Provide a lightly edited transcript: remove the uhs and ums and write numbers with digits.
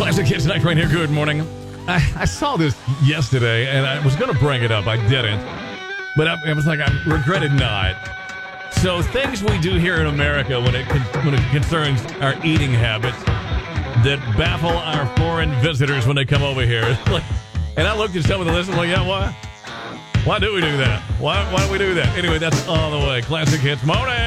Classic Hits Night right here. Good morning. I saw this yesterday, and I was going to bring it up. I didn't. But I was like, I regretted not. So things we do here in America when it concerns our eating habits that baffle our foreign visitors when they come over here. And I looked at some of the list and I'm like, yeah, why? Why do we do that? Why do we do that? Anyway, that's on the way. Classic Hits morning.